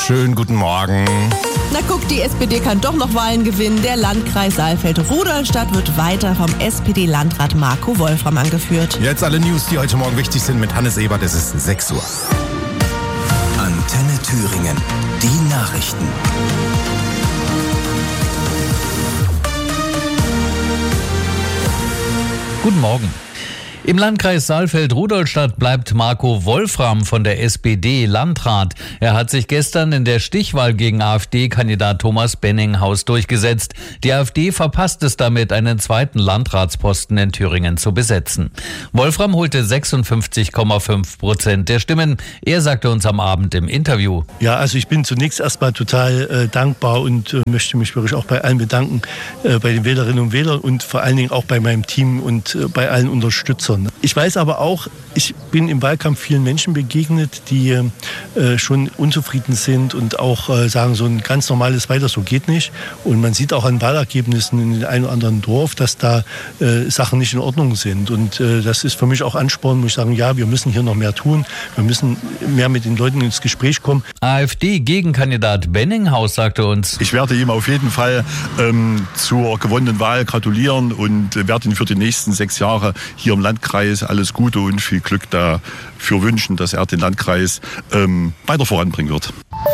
Schönen guten Morgen. Na guck, die SPD kann doch noch Wahlen gewinnen. Der Landkreis Saalfeld-Rudolstadt wird weiter vom SPD-Landrat Marco Wolfram angeführt. Jetzt alle News, die heute Morgen wichtig sind mit Hannes Ebert. Es ist 6 Uhr. Antenne Thüringen. Die Nachrichten. Guten Morgen. Im Landkreis Saalfeld-Rudolstadt bleibt Marco Wolfram von der SPD Landrat. Er hat sich gestern in der Stichwahl gegen AfD-Kandidat Thomas Benninghaus durchgesetzt. Die AfD verpasst es damit, einen zweiten Landratsposten in Thüringen zu besetzen. Wolfram holte 56,5% der Stimmen. Er sagte uns am Abend im Interview: Ja, also ich bin zunächst erstmal total dankbar und möchte mich wirklich auch bei allen bedanken, bei den Wählerinnen und Wählern und vor allen Dingen auch bei meinem Team und bei allen Unterstützern. Ich weiß aber auch, ich bin im Wahlkampf vielen Menschen begegnet, die schon unzufrieden sind und auch sagen, so ein ganz normales Weiter so geht nicht. Und man sieht auch an Wahlergebnissen in dem einen oder anderen Dorf, dass da Sachen nicht in Ordnung sind. Und das ist für mich auch Ansporn, muss ich sagen, ja, wir müssen hier noch mehr tun. Wir müssen mehr mit den Leuten ins Gespräch kommen. AfD-Gegenkandidat Benninghaus sagte uns: Ich werde ihm auf jeden Fall zur gewonnenen Wahl gratulieren und werde ihn für die nächsten 6 Jahre hier im Landkreis alles Gute und viel Glück dafür wünschen, dass er den Landkreis weiter voranbringen wird.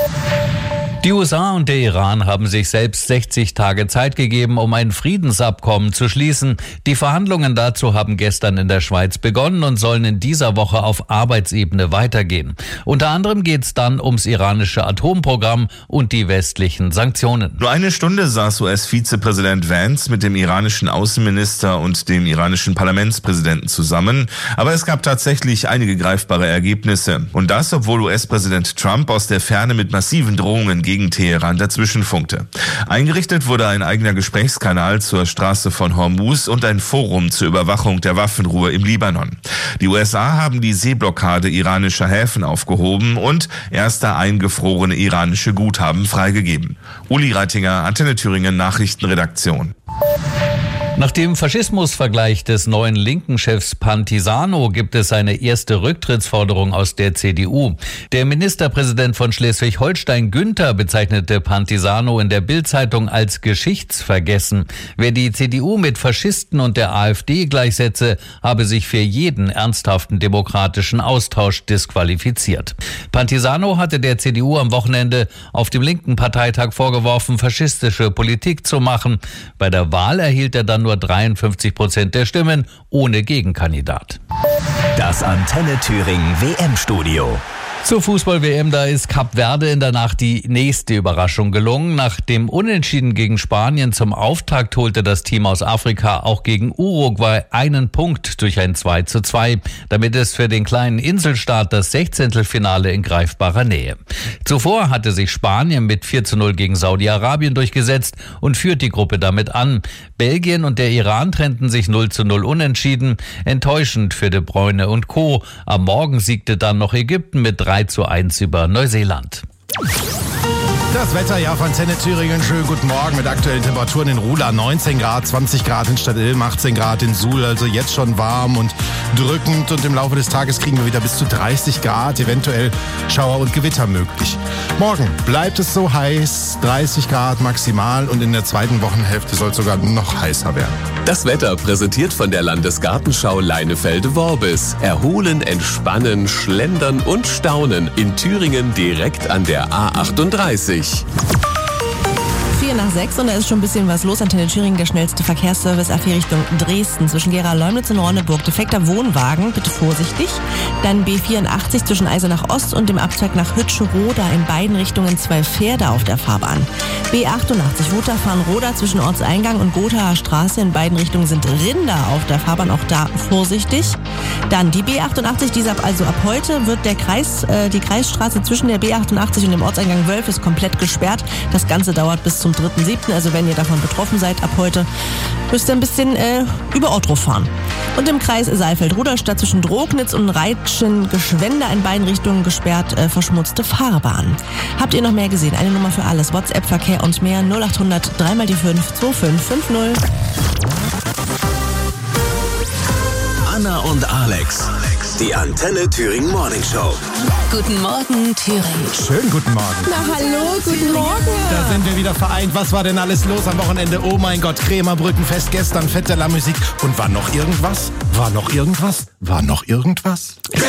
Die USA und der Iran haben sich selbst 60 Tage Zeit gegeben, um ein Friedensabkommen zu schließen. Die Verhandlungen dazu haben gestern in der Schweiz begonnen und sollen in dieser Woche auf Arbeitsebene weitergehen. Unter anderem geht es dann ums iranische Atomprogramm und die westlichen Sanktionen. Nur eine Stunde saß US-Vizepräsident Vance mit dem iranischen Außenminister und dem iranischen Parlamentspräsidenten zusammen. Aber es gab tatsächlich einige greifbare Ergebnisse. Und das, obwohl US-Präsident Trump aus der Ferne mit massiven Drohungen gegen Teheran dazwischen funkte. Eingerichtet wurde ein eigener Gesprächskanal zur Straße von Hormuz und ein Forum zur Überwachung der Waffenruhe im Libanon. Die USA haben die Seeblockade iranischer Häfen aufgehoben und erste eingefrorene iranische Guthaben freigegeben. Uli Reitinger, Antenne Thüringen Nachrichtenredaktion. Nach dem Faschismusvergleich des neuen linken Chefs Pantisano gibt es eine erste Rücktrittsforderung aus der CDU. Der Ministerpräsident von Schleswig-Holstein Günther bezeichnete Pantisano in der Bild-Zeitung als geschichtsvergessen. Wer die CDU mit Faschisten und der AfD gleichsetze, habe sich für jeden ernsthaften demokratischen Austausch disqualifiziert. Pantisano hatte der CDU am Wochenende auf dem linken Parteitag vorgeworfen, faschistische Politik zu machen. Bei der Wahl erhielt er dann nur 53% der Stimmen, ohne Gegenkandidat. Das Antenne Thüringen WM-Studio. Zur Fußball-WM, da ist Kap Verde in der Nacht die nächste Überraschung gelungen. Nach dem Unentschieden gegen Spanien zum Auftakt holte das Team aus Afrika auch gegen Uruguay einen Punkt durch ein 2:2. Damit ist für den kleinen Inselstaat das 16. in greifbarer Nähe. Zuvor hatte sich Spanien mit 4:0 gegen Saudi-Arabien durchgesetzt und führt die Gruppe damit an. Belgien und der Iran trennten sich 0:0 unentschieden. Enttäuschend für De Bruyne und Co. Am Morgen siegte dann noch Ägypten mit 3:1 über Neuseeland. Das Wetter ja von Antenne Thüringen. Schönen guten Morgen mit aktuellen Temperaturen in Ruhla 19 Grad, 20 Grad in Stadtilm, 18 Grad in Suhl, also jetzt schon warm und drückend. Und im Laufe des Tages kriegen wir wieder bis zu 30 Grad, eventuell Schauer und Gewitter möglich. Morgen bleibt es so heiß, 30 Grad maximal und in der zweiten Wochenhälfte soll es sogar noch heißer werden. Das Wetter präsentiert von der Landesgartenschau Leinefelde-Worbis. Erholen, entspannen, schlendern und staunen in Thüringen direkt an der A38. 5:04 und da ist schon ein bisschen was los. Antenne Thüringen, der schnellste Verkehrsservice A4 Richtung Dresden. Zwischen Gera-Leumnitz und Ronneburg. Defekter Wohnwagen, bitte vorsichtig. Dann B84 zwischen Eisenach Ost und dem Abzweig nach Hütscheroda. In beiden Richtungen 2 Pferde auf der Fahrbahn. B88 Wutachfahren-Roda zwischen Ortseingang und Gothaer Straße. In beiden Richtungen sind Rinder auf der Fahrbahn, auch da vorsichtig. Dann die B88, also ab heute wird die Kreisstraße zwischen der B88 und dem Ortseingang Wölf ist komplett gesperrt. Das Ganze dauert bis zum 3.7. Also wenn ihr davon betroffen seid, ab heute müsst ihr ein bisschen über Ottrov fahren. Und im Kreis Saalfeld-Rudolstadt zwischen Drognitz und Reitschen-Geschwender in beiden Richtungen gesperrt, verschmutzte Fahrbahn. Habt ihr noch mehr gesehen? Eine Nummer für alles. WhatsApp, Verkehr und mehr 0800 3 die 5 2550. Anna und Alex Die Antenne Thüringen Morning Show. Guten Morgen, Thüringen. Schönen guten Morgen. Na hallo, guten Morgen. Da sind wir wieder vereint. Was war denn alles los am Wochenende? Oh mein Gott, Krämerbrückenfest gestern, Fête de la Musique. Und war noch irgendwas? War noch irgendwas? War noch irgendwas?